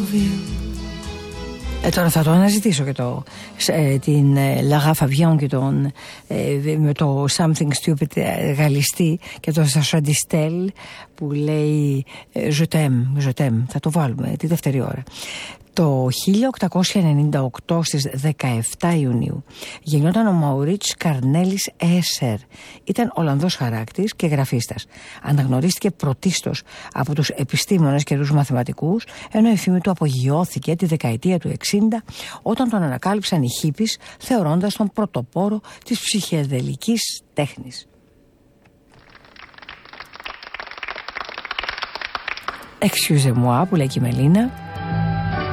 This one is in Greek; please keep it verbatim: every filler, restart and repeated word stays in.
Ε, τώρα θα το αναζητήσω και το, ε, την ε, Lara Fabian και τον, ε, με το Something Stupid ε, γαλλιστή και το Σαντιστέλ που λέει ε, Je t'aime, je t'aime. Θα το βάλουμε τη δεύτερη ώρα. Το χίλια οκτακόσια ενενήντα οκτώ στις δεκαεφτά Ιουνίου γεννιόταν ο Μαουρίτς Καρνέλης Έσερ. Ήταν Ολλανδός χαράκτης και γραφίστας. Αναγνωρίστηκε πρωτίστως από τους επιστήμονες και τους μαθηματικούς, ενώ η φήμη του απογειώθηκε τη δεκαετία του εξήντα όταν τον ανακάλυψαν οι χίπης, θεωρώντας τον πρωτοπόρο της ψυχεδελικής τέχνης. Excusez-moi που λέει και η Μελίνα.